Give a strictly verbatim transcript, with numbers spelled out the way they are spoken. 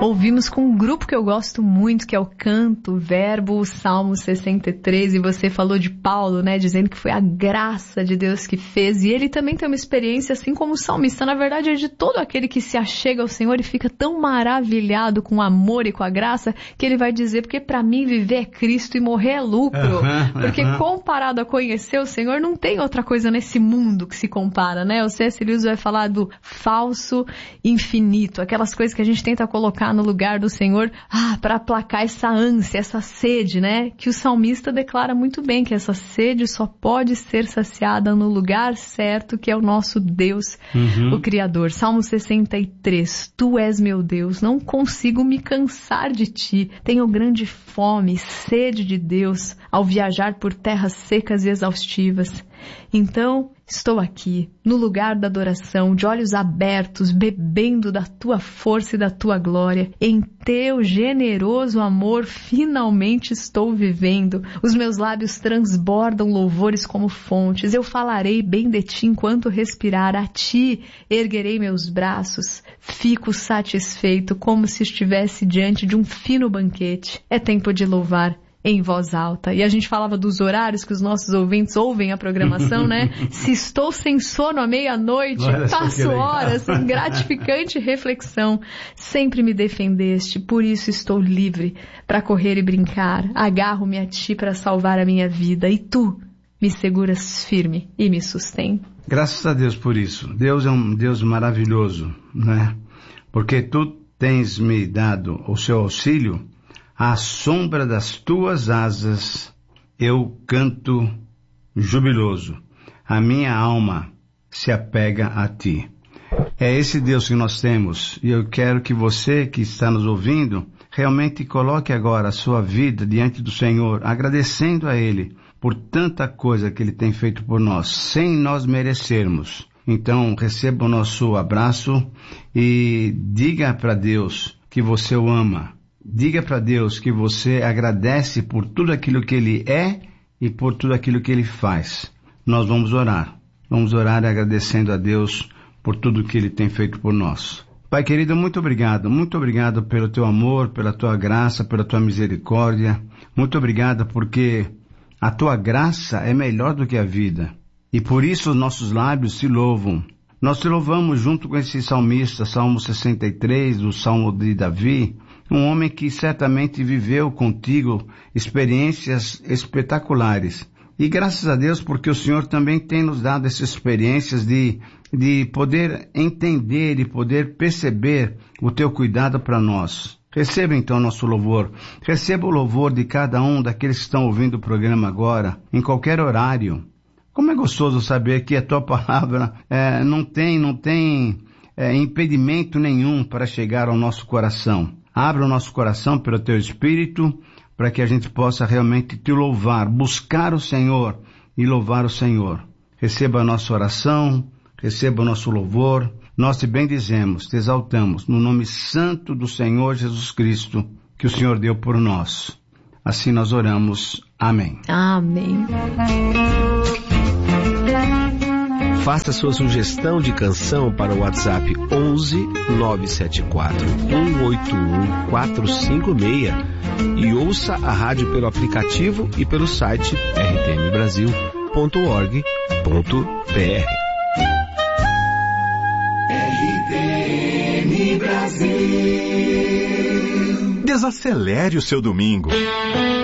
Ouvimos com um grupo que eu gosto muito, que é o Canto, Verbo, o Salmo sessenta e três, e você falou de Paulo, né, dizendo que foi a graça de Deus que fez, e ele também tem uma experiência, assim como o salmista, na verdade é de todo aquele que se achega ao Senhor e fica tão maravilhado com o amor e com a graça, que ele vai dizer, porque pra mim viver é Cristo e morrer é lucro, uhum, porque uhum. comparado a conhecer o Senhor, não tem outra coisa nesse mundo que se compara, né, o C S. Lewis vai falar do falso infinito, aquelas coisas que a gente tenta colocar no lugar do Senhor, ah, para aplacar essa ânsia, essa sede, né? Que o salmista declara muito bem, que essa sede só pode ser saciada no lugar certo, que é o nosso Deus, uhum. o Criador. Salmo sessenta e três, Tu és meu Deus, não consigo me cansar de Ti, tenho grande fome, sede de Deus, ao viajar por terras secas e exaustivas. Então, estou aqui, no lugar da adoração, de olhos abertos, bebendo da Tua força e da Tua glória. Em Teu generoso amor, finalmente estou vivendo. Os meus lábios transbordam louvores como fontes. Eu falarei bem de Ti enquanto respirar. A Ti erguerei meus braços. Fico satisfeito, como se estivesse diante de um fino banquete. É tempo de louvar em voz alta. E a gente falava dos horários que os nossos ouvintes ouvem a programação, né? Se estou sem sono à meia-noite, passo horas em gratificante reflexão. Sempre me defendeste, por isso estou livre para correr e brincar. Agarro-me a Ti para salvar a minha vida. E Tu me seguras firme e me sustém. Graças a Deus por isso. Deus é um Deus maravilhoso, né? Porque Tu tens me dado o seu auxílio. À sombra das Tuas asas, eu canto jubiloso. A minha alma se apega a Ti. É esse Deus que nós temos. E eu quero que você que está nos ouvindo, realmente coloque agora a sua vida diante do Senhor, agradecendo a Ele por tanta coisa que Ele tem feito por nós, sem nós merecermos. Então, receba o nosso abraço e diga para Deus que você o ama. Diga para Deus que você agradece por tudo aquilo que Ele é e por tudo aquilo que Ele faz. Nós vamos orar. Vamos orar agradecendo a Deus por tudo que Ele tem feito por nós. Pai querido, muito obrigado. Muito obrigado pelo Teu amor, pela Tua graça, pela Tua misericórdia. Muito obrigado porque a Tua graça é melhor do que a vida. E por isso os nossos lábios te louvam. Nós te louvamos junto com esse salmista, Salmo sessenta e três, o Salmo de Davi, um homem que certamente viveu contigo experiências espetaculares. E graças a Deus porque o Senhor também tem nos dado essas experiências de, de poder entender e poder perceber o Teu cuidado para nós. Receba então nosso louvor. Receba o louvor de cada um daqueles que estão ouvindo o programa agora, em qualquer horário. Como é gostoso saber que a Tua palavra é, não tem, não tem é, impedimento nenhum para chegar ao nosso coração. Abra o nosso coração pelo Teu Espírito, para que a gente possa realmente Te louvar, buscar o Senhor e louvar o Senhor. Receba a nossa oração, receba o nosso louvor. Nós te bendizemos, te exaltamos, no nome santo do Senhor Jesus Cristo, que o Senhor deu por nós. Assim nós oramos. Amém. Amém. Faça sua sugestão de canção para o WhatsApp onze nove sete quatro um oito um quatro cinco seis e ouça a rádio pelo aplicativo e pelo site r t m brasil ponto org ponto b r. R T M Brasil. Desacelere o seu domingo.